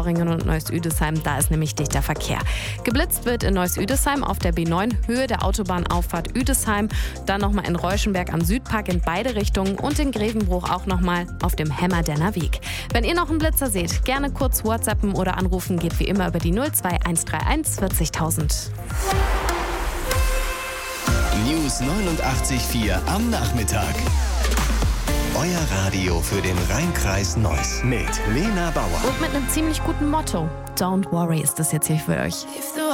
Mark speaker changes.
Speaker 1: Worringen und Neuss-Üdesheim. Da ist nämlich dichter Verkehr. Geblitzt wird in Neuss-Üdesheim auf der B9 Höhe der Autobahnauffahrt Üdesheim. Dann nochmal in Reuschenberg am Südpark in beide Richtungen und in Grevenbruch auch nochmal auf dem Hemmerdenner Weg. Wenn ihr noch einen Blitzer seht, gerne kurz WhatsAppen oder anrufen. Geht wie immer über die 02131 40.000.
Speaker 2: News 89.4 am Nachmittag. Euer Radio für den Rhein-Kreis Neuss mit Lena Bauer.
Speaker 1: Und mit einem ziemlich guten Motto. Don't worry ist das jetzt hier für euch.